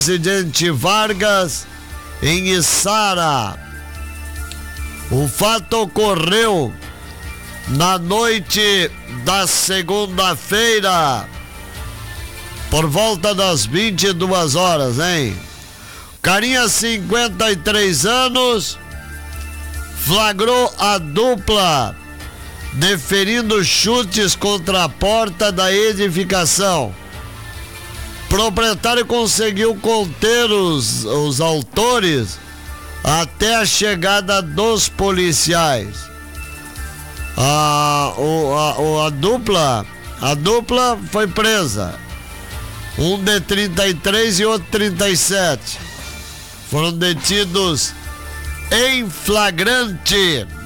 Presidente Vargas, em Içara. O fato ocorreu na noite da segunda-feira, por volta das 22 horas, hein? Carinha, 53 anos, flagrou a dupla deferindo chutes contra a porta da edificação. O proprietário conseguiu conter os autores até a chegada dos policiais. A dupla foi presa. Um de 33 e outro 37. Foram detidos em flagrante.